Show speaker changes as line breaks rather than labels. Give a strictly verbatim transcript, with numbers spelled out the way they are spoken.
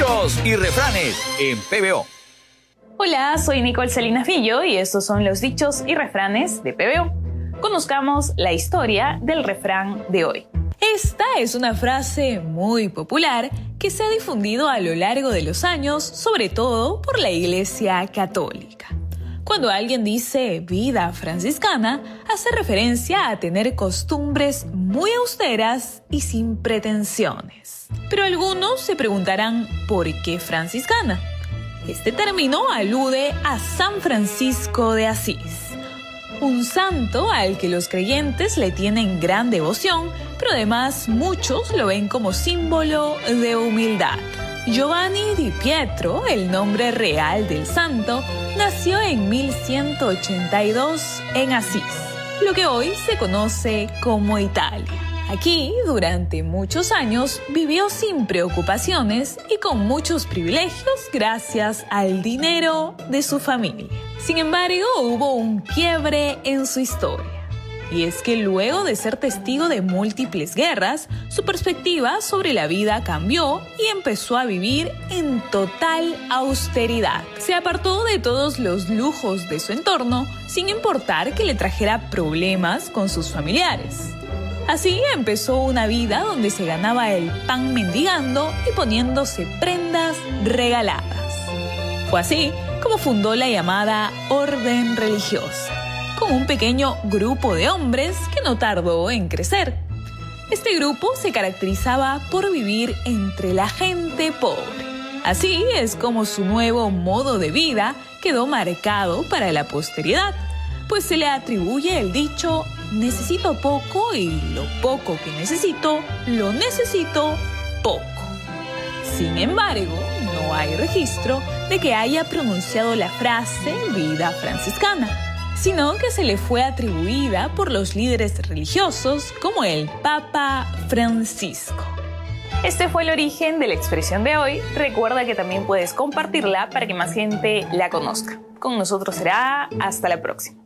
Dichos y refranes en P B O.
Hola, soy Nicole Salinas Villo y estos son los dichos y refranes de P B O. Conozcamos la historia del refrán de hoy. Esta es una frase muy popular que se ha difundido a lo largo de los años, sobre todo por la Iglesia Católica. Cuando alguien dice vida franciscana, hace referencia a tener costumbres muy austeras y sin pretensiones. Pero algunos se preguntarán ¿por qué franciscana? Este término alude a San Francisco de Asís, un santo al que los creyentes le tienen gran devoción, pero además muchos lo ven como símbolo de humildad. Giovanni di Pietro, el nombre real del santo, nació en mil ciento ochenta y dos en Asís, lo que hoy se conoce como Italia. Aquí, durante muchos años, vivió sin preocupaciones y con muchos privilegios gracias al dinero de su familia. Sin embargo, hubo un quiebre en su historia. Y es que luego de ser testigo de múltiples guerras, su perspectiva sobre la vida cambió y empezó a vivir en total austeridad. Se apartó de todos los lujos de su entorno, sin importar que le trajera problemas con sus familiares. Así empezó una vida donde se ganaba el pan mendigando y poniéndose prendas regaladas. Fue así como fundó la llamada Orden Religiosa, con un pequeño grupo de hombres que no tardó en crecer. Este grupo se caracterizaba por vivir entre la gente pobre. Así es como su nuevo modo de vida quedó marcado para la posteridad, pues se le atribuye el dicho necesito poco y lo poco que necesito, lo necesito poco. Sin embargo, no hay registro de que haya pronunciado la frase vida franciscana, sino que se le fue atribuida por los líderes religiosos como el Papa Francisco. Este fue el origen de la expresión de hoy. Recuerda que también puedes compartirla para que más gente la conozca. Con nosotros será hasta la próxima.